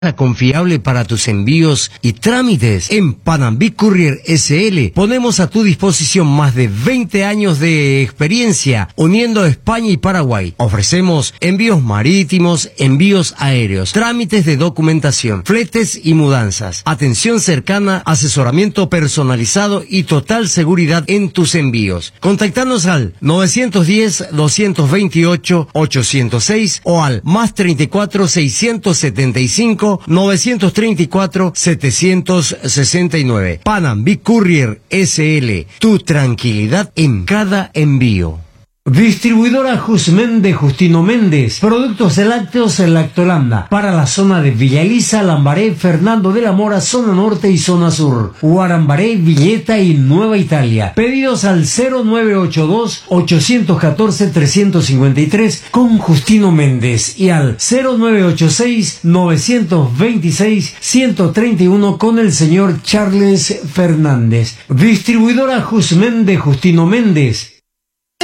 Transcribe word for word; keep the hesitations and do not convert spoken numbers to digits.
Confiable para tus envíos y trámites. En Panambic Courier S L ponemos a tu disposición más de veinte años de experiencia uniendo España y Paraguay. Ofrecemos envíos marítimos, envíos aéreos, trámites de documentación, fletes y mudanzas, atención cercana, asesoramiento personalizado y total seguridad en tus envíos. Contactanos al nueve uno cero, dos dos ocho, ocho cero seis o al más treinta y cuatro, seiscientos setenta y cinco, novecientos treinta y cuatro, setecientos sesenta y nueve. Panambic Courier S L, tu tranquilidad en cada envío. Distribuidora Jusmen de Justino Méndez. Productos lácteos Lactolanda. Para la zona de Villa Elisa, Lambaré, Fernando de la Mora, zona norte y zona sur. Guarambaré, Villeta y Nueva Italia. Pedidos al cero nueve ocho dos, ocho uno cuatro, tres cinco tres con Justino Méndez. Y al cero nueve ocho seis, nueve dos seis, uno tres uno con el señor Charles Fernández. Distribuidora Jusmen de Justino Méndez.